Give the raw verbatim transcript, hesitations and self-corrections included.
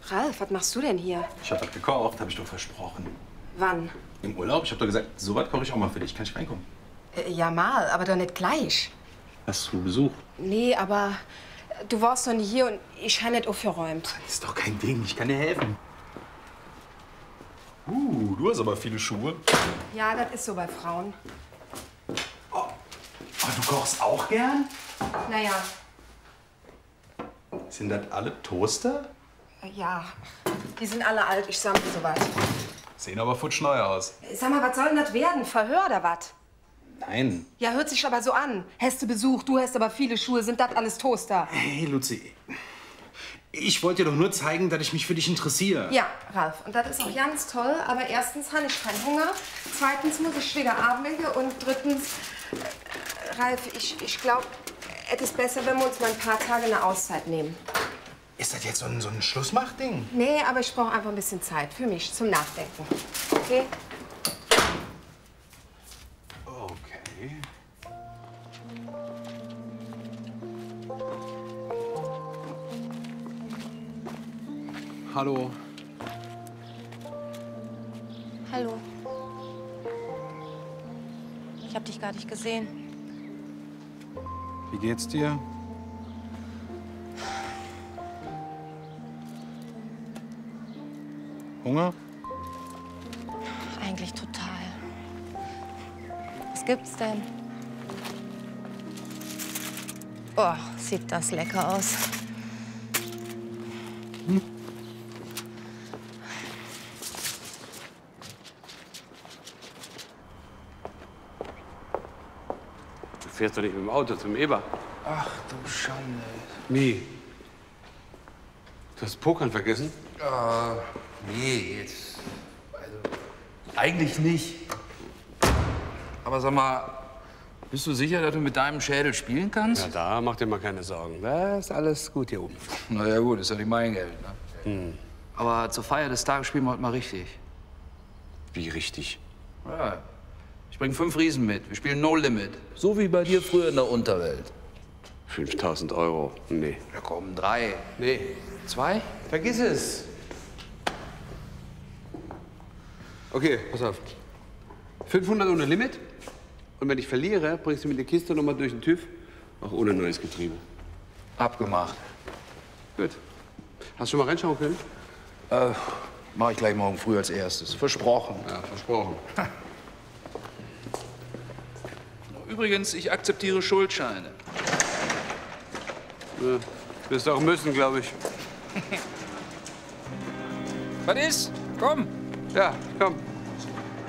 Ralf, was machst du denn hier? Ich hab was gekocht, habe ich doch versprochen. Wann? Im Urlaub? Ich hab doch gesagt, so was koche ich auch mal für dich. Kann ich reinkommen? Äh, ja, mal, aber doch nicht gleich. Hast du Besuch? Nee, aber du warst doch nicht hier und ich habe nicht aufgeräumt. Das ist doch kein Ding, ich kann dir helfen. Uh, du hast aber viele Schuhe. Ja, das ist so bei Frauen. Oh, oh du kochst auch gern? Naja, Sind das alle Toaster? ja, die sind alle alt, ich sammle sowas. Sehen aber futschneu aus. Sag mal, was soll denn das werden? Verhör oder was? Nein. Ja, hört sich aber so an. Hast du Besuch, du hast aber viele Schuhe, sind das alles Toaster? Hey, Luzi. Ich wollte dir doch nur zeigen, dass ich mich für dich interessiere. Ja, Ralf, und das ist auch ganz toll, aber erstens habe ich keinen Hunger, zweitens muss ich wieder arbeiten und drittens, äh, Ralf, ich, ich glaube, es ist besser, wenn wir uns mal ein paar Tage eine Auszeit nehmen. Ist das jetzt so ein, so ein Schlussmachding? Nee, aber ich brauche einfach ein bisschen Zeit für mich, zum Nachdenken. Okay? Okay. Hallo. Hallo. Ich habe dich gar nicht gesehen. Wie geht's dir? Hunger? Eigentlich total. Was gibt's denn? Oh, sieht das lecker aus. Hm. Du fährst doch nicht mit dem Auto zum Eber. Ach du Schande. Wie? Du hast Pokern vergessen? Äh, nee, jetzt. Also, eigentlich nicht. Aber sag mal, bist du sicher, dass du mit deinem Schädel spielen kannst? Na, da mach dir mal keine Sorgen. Da ist alles gut hier oben. Na ja, gut, ist ja nicht mein Geld, ne? Hm. Aber zur Feier des Tages spielen wir heute mal richtig. Wie richtig? Ja. Ich bring fünf Riesen mit. Wir spielen No Limit. So wie bei dir früher in der Unterwelt. fünftausend Euro? Nee. Ja komm, drei. Nee. Zwei? Vergiss es. Okay, pass auf. fünfhundert ohne Limit. Und wenn ich verliere, bringst du mir die Kiste nochmal durch den TÜV. Auch ohne neues Getriebe. Abgemacht. Gut. Hast du schon mal reinschauen können? Äh, mach ich gleich morgen früh als erstes. Versprochen. Ja, versprochen. Übrigens, ich akzeptiere Schuldscheine. Ja, wirst du auch müssen, glaube ich. Was ist? Komm. Ja, komm.